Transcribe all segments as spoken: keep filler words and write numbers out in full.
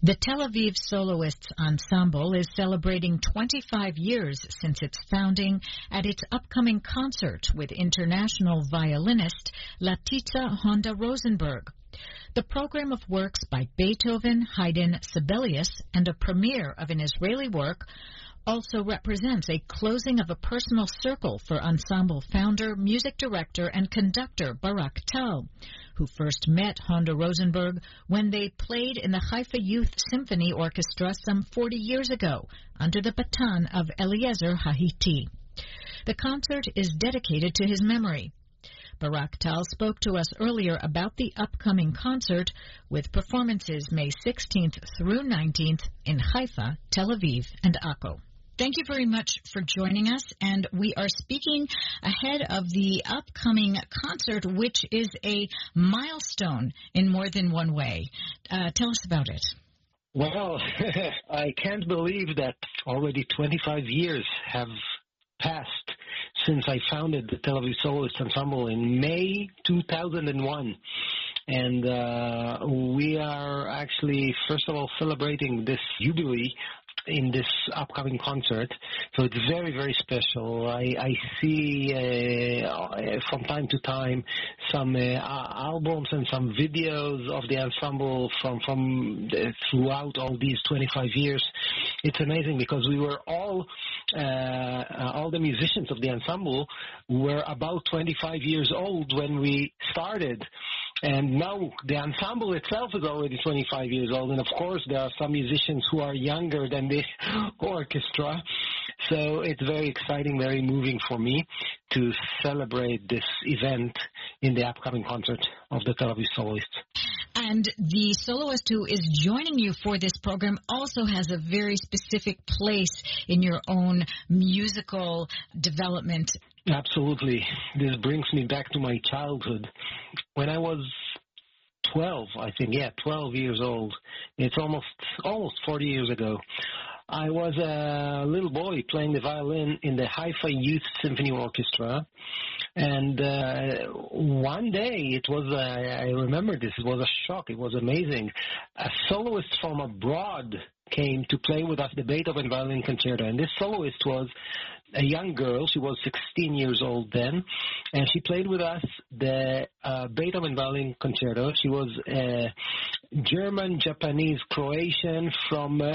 The Tel Aviv Soloists Ensemble is celebrating twenty-five years since its founding at its upcoming concert with international violinist Latitza Honda Rosenberg. The program of works by Beethoven, Haydn, Sibelius, and a premiere of an Israeli work also represents a closing of a personal circle for ensemble founder, music director, and conductor Barak Tal, who first met Honda Rosenberg when they played in the Haifa Youth Symphony Orchestra some forty years ago under the baton of Eliezer Hahiti. The concert is dedicated to his memory. Barak Tal spoke to us earlier about the upcoming concert with performances May sixteenth through nineteenth in Haifa, Tel Aviv, and Akko. Thank you very much for joining us, and we are speaking ahead of the upcoming concert, which is a milestone in more than one way. Uh, tell us about it. Well, I can't believe that already twenty-five years have passed since I founded the Tel Aviv Soloist Ensemble in May two thousand one. And uh, we are actually, first of all, celebrating this jubilee in this upcoming concert, so it's very, very special. I, I see uh, from time to time some uh, albums and some videos of the ensemble from from the, throughout all these twenty-five years. It's amazing because we were all uh, all the musicians of the ensemble were about twenty-five years old when we started. And now the ensemble itself is already twenty-five years old, and of course there are some musicians who are younger than the orchestra. So it's very exciting, very moving for me to celebrate this event in the upcoming concert of the Tel Aviv Soloists. And the soloist who is joining you for this program also has a very specific place in your own musical development. Absolutely. This brings me back to my childhood. When I was twelve, I think, yeah, twelve years old, it's almost almost forty years ago, I was a little boy playing the violin in the Haifa Youth Symphony Orchestra. And uh, one day, it was, uh, I remember this, it was a shock, it was amazing. A soloist from abroad came to play with us the Beethoven Violin Concerto. And this soloist was a young girl. She was sixteen years old then, and she played with us the uh, Beethoven Violin Concerto. She was uh, German, Japanese, Croatian from uh,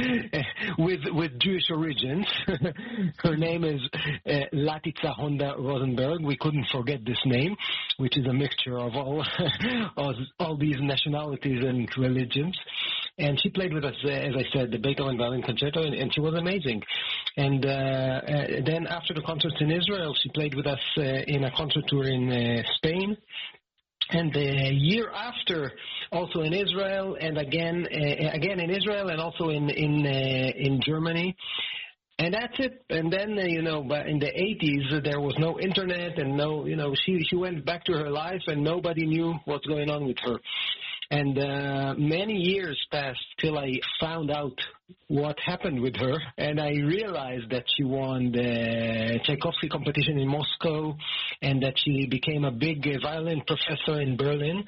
with with Jewish origins. Her name is uh, Latitza Honda Rosenberg. We couldn't forget this name, which is a mixture of all all, all these nationalities and religions. And she played with us, uh, as I said, the Beethoven Violin Concerto, and, and she was amazing. And uh, uh, then after the concerts in Israel, she played with us uh, in a concert tour in uh, Spain. And the year after, also in Israel, and again, uh, again in Israel, and also in in uh, in Germany. And that's it. And then, uh, you know, but in the eighties, uh, there was no internet, and no, you know, she she went back to her life, and nobody knew what's going on with her. And uh, many years passed till I found out what happened with her, and I realized that she won the Tchaikovsky competition in Moscow, and that she became a big uh, violin professor in Berlin.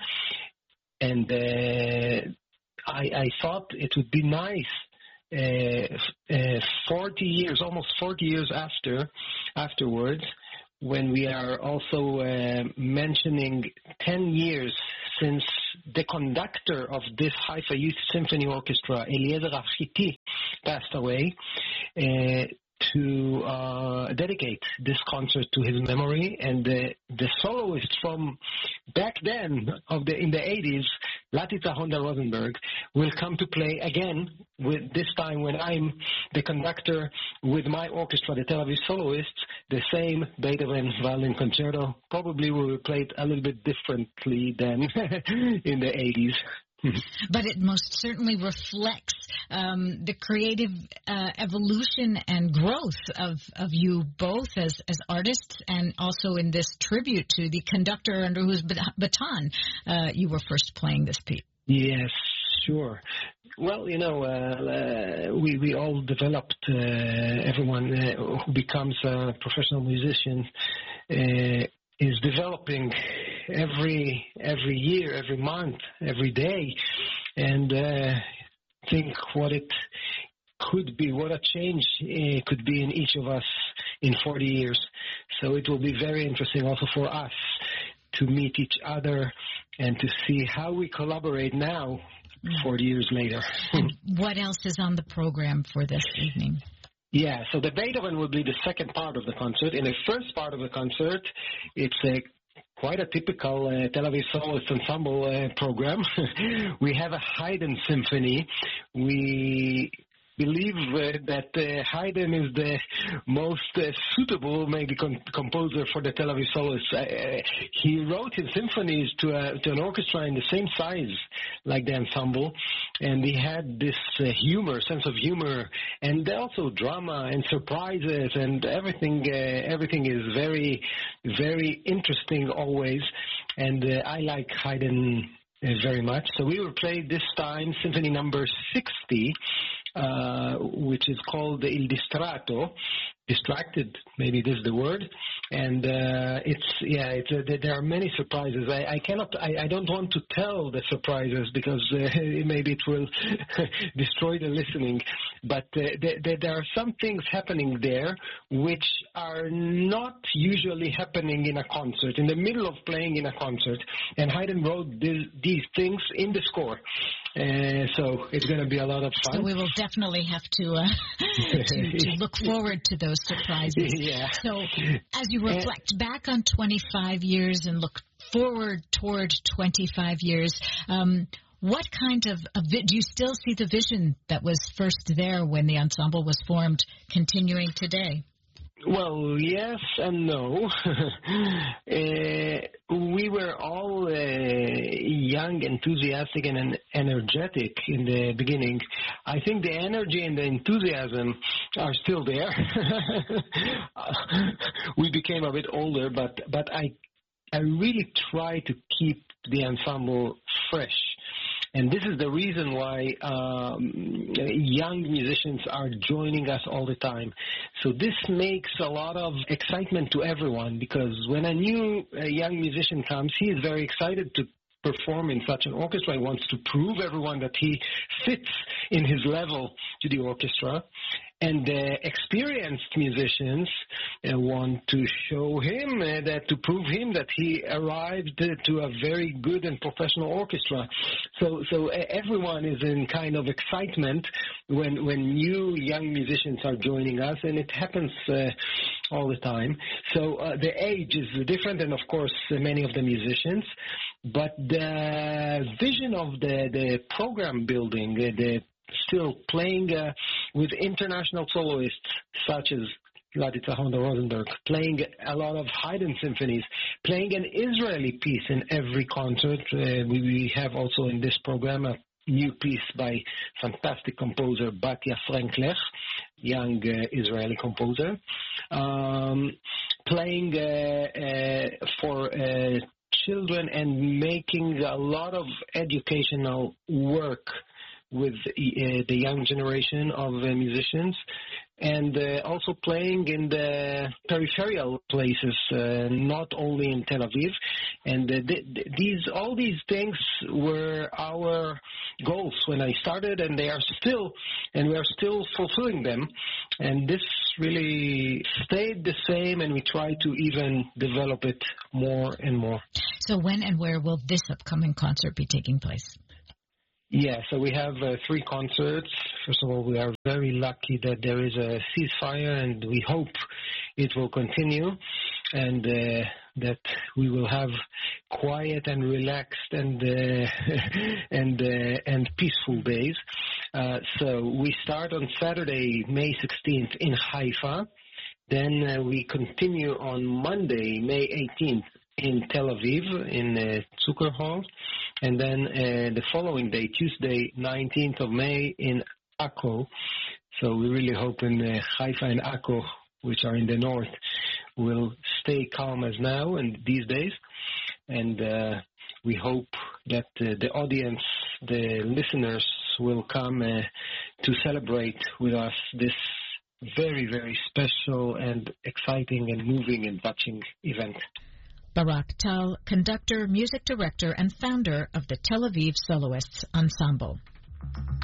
And uh, I, I thought it would be nice, uh, uh, forty years, almost forty years after, afterwards, when we are also uh, mentioning ten years since the conductor of this Haifa Youth Symphony Orchestra, Eliezer Hahiti, passed away, uh, to uh, dedicate this concert to his memory. And the, the soloist from back then, of the in the eighties, Latitza Honda Rosenberg, will come to play again, with this time when I'm the conductor with my orchestra, the Tel Aviv Soloists, the same Beethoven Violin Concerto. Probably we will play it a little bit differently than in the eighties. But it most certainly reflects um, the creative uh, evolution and growth of, of you both as, as artists, and also in this tribute to the conductor under whose baton uh, you were first playing this piece. Yes, sure. Well, you know, uh, uh, we, we all developed, uh, everyone uh, who becomes a professional musician uh, is developing every every year, every month, every day, and uh, think what it could be, what a change uh, could be in each of us in forty years. So it will be very interesting also for us to meet each other and to see how we collaborate now, forty years later. And what else is on the program for this evening? Yeah, so the Beethoven will be the second part of the concert. In the first part of the concert, it's a quite a typical uh, Tel Aviv Soloist Ensemble uh, program. We have a Haydn symphony. We believe uh, that uh, Haydn is the most uh, suitable, maybe, com- composer for the Tel Aviv Soloists. Uh, he wrote his symphonies to, a, to an orchestra in the same size like the ensemble, and he had this uh, humor, sense of humor, and also drama and surprises, and everything. Uh, everything is very, very interesting always, and uh, I like Haydn uh, very much. So we will play this time Symphony Number sixty. Uh, which is called the Il Distratto, distracted, maybe this is the word, and uh, it's, yeah, it's, uh, there are many surprises. I, I cannot, I, I don't want to tell the surprises because uh, maybe it will destroy the listening, but uh, there, there are some things happening there which are not usually happening in a concert, in the middle of playing in a concert, and Haydn wrote this, these things in the score. Uh, so it's going to be a lot of fun. So we will definitely have to, uh, to, to look forward to those surprises. Yeah. So as you reflect uh, back on twenty-five years and look forward toward twenty-five years, um, what kind of, of do you still see the vision that was first there when the ensemble was formed continuing today? Well, yes and no. uh, we were all uh, young, enthusiastic, and energetic in the beginning. I think the energy and the enthusiasm are still there. We became a bit older, but but I I really try to keep the ensemble fresh. And this is the reason why um, young musicians are joining us all the time. So this makes a lot of excitement to everyone, because when a new uh, young musician comes, he is very excited to perform in such an orchestra. He wants to prove everyone that he fits in his level to the orchestra. And the experienced musicians uh, want to show him, uh, that to prove him that he arrived uh, to a very good and professional orchestra. So, so uh, everyone is in kind of excitement when when new young musicians are joining us, and it happens uh, all the time. So uh, the age is different, and of course uh, many of the musicians, but the vision of the the program building, uh, the still playing uh, with international soloists such as Ladica Honda Rosenberg, playing a lot of Haydn symphonies, playing an Israeli piece in every concert. Uh, we, we have also in this program a new piece by fantastic composer Batya Franklech, young uh, Israeli composer, um, playing uh, uh, for uh, children and making a lot of educational work with uh, the young generation of uh, musicians, and uh, also playing in the peripheral places, uh, not only in Tel Aviv. And uh, th- th- these, all these things were our goals when I started, and they are still, and we are still fulfilling them. And this really stayed the same, and we try to even develop it more and more. So when and where will this upcoming concert be taking place? Yeah, so we have uh, three concerts. First of all, we are very lucky that there is a ceasefire, and we hope it will continue, and uh, that we will have quiet and relaxed and uh, and uh, and peaceful days. Uh, so we start on Saturday, May sixteenth, in Haifa. Then uh, we continue on Monday, May eighteenth, in Tel Aviv, in uh, Zucker Hall. And then uh, the following day, Tuesday, nineteenth of May, in Akko. So we really hope in uh, Haifa and Akko, which are in the north, will stay calm as now and these days. And uh, we hope that uh, the audience, the listeners, will come uh, to celebrate with us this very, very special and exciting and moving and touching event. Barak Tal, conductor, music director, and founder of the Tel Aviv Soloists Ensemble.